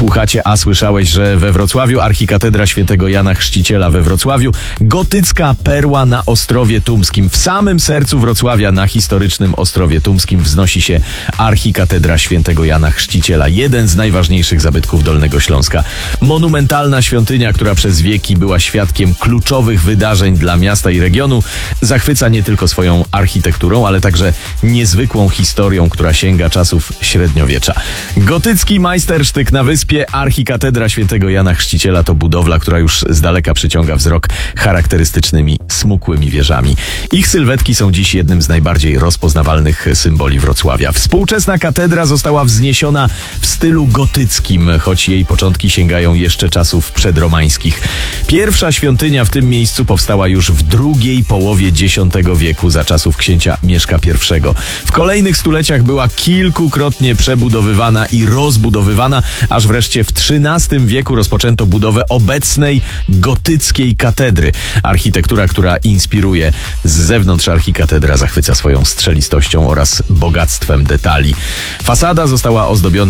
Słuchacie, a słyszałeś, że we Wrocławiu archikatedra świętego Jana Chrzciciela we Wrocławiu, gotycka perła na Ostrowie Tumskim. W samym sercu Wrocławia, na historycznym Ostrowie Tumskim, wznosi się archikatedra świętego Jana Chrzciciela, jeden z najważniejszych zabytków Dolnego Śląska. Monumentalna świątynia, która przez wieki była świadkiem kluczowych wydarzeń dla miasta i regionu, zachwyca nie tylko swoją architekturą, ale także niezwykłą historią, która sięga czasów średniowiecza. Gotycki majstersztyk na wyspie, archikatedra świętego Jana Chrzciciela to budowla, która już z daleka przyciąga wzrok charakterystycznymi, smukłymi wieżami. Ich sylwetki są dziś jednym z najbardziej rozpoznawalnych symboli Wrocławia. Współczesna katedra została wzniesiona w stylu gotyckim, choć jej początki sięgają jeszcze czasów przedromańskich. Pierwsza świątynia w tym miejscu powstała już w drugiej połowie X wieku, za czasów księcia Mieszka I. W kolejnych stuleciach była kilkukrotnie przebudowywana i rozbudowywana, aż wreszcie w XIII wieku rozpoczęto budowę obecnej gotyckiej katedry. Architektura, która inspiruje z zewnątrz, archikatedra zachwyca swoją strzelistością oraz bogactwem detali. Fasada została ozdobiona